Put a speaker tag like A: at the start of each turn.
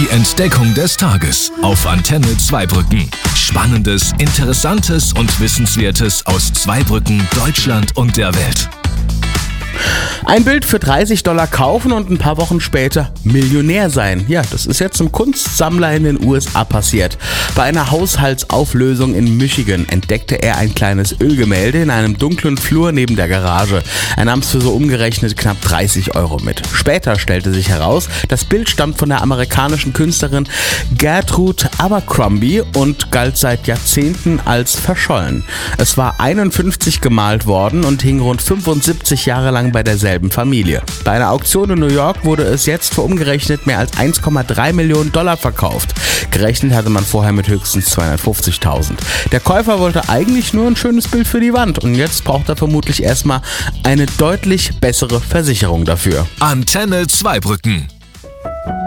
A: Die Entdeckung des Tages auf Antenne Zweibrücken. Spannendes, Interessantes und Wissenswertes aus Zweibrücken, Deutschland und der Welt.
B: Ein Bild für $30 kaufen und ein paar Wochen später Millionär sein. Ja, das ist jetzt einem Kunstsammler in den USA passiert. Bei einer Haushaltsauflösung in Michigan entdeckte er ein kleines Ölgemälde in einem dunklen Flur neben der Garage. Er nahm es für so umgerechnet knapp €30 mit. Später stellte sich heraus, das Bild stammt von der amerikanischen Künstlerin Gertrude Abercrombie und galt seit Jahrzehnten als verschollen. Es war 51 gemalt worden und hing rund 75 Jahre lang bei derselben Familie. Bei einer Auktion in New York wurde es jetzt für umgerechnet mehr als $1,3 Millionen verkauft. Gerechnet hatte man vorher mit höchstens 250.000. Der Käufer wollte eigentlich nur ein schönes Bild für die Wand und jetzt braucht er vermutlich erstmal eine deutlich bessere Versicherung dafür.
A: Antenne Zweibrücken.